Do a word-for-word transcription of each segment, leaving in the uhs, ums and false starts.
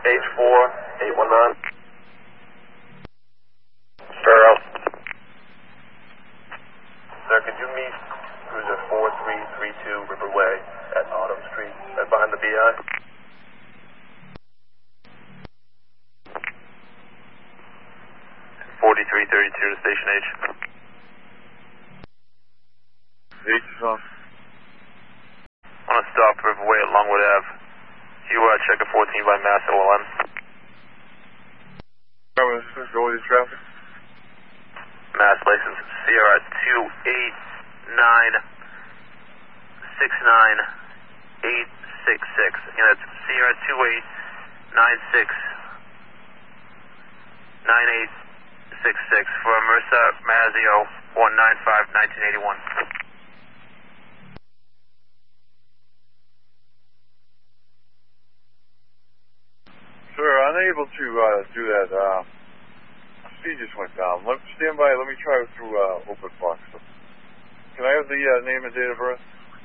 H four eight one nine. Sir, Sir, could you meet cruiser four three three two River Way at Autumn Street, right behind the B I? forty-three thirty-two to Station H. H is on. I want to stop River Way at Longwood Ave. You uh, check a fourteen by Mass O L M. Remember, this is all your traffic? Mass license C R S two eight nine six nine eight six six. Again, that's C R S two eight nine six nine eight six six for Marissa Mazio, one nine five nineteen eighty-one. Sir, unable to uh, do that. Uh, speed just went down. Let stand by. Let me try it through uh, open box. Can I have the uh, name and date of birth?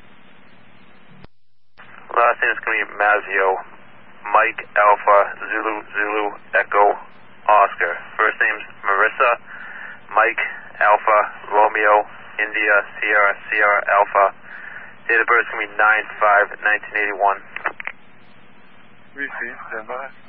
Last name is going to be Mazio, Mike Alpha Zulu Zulu Echo Oscar. First name's Marissa, Mike Alpha Romeo India Sierra Sierra Alpha. Date of birth is going to be nine five nineteen eighty-one. Receive. Stand by.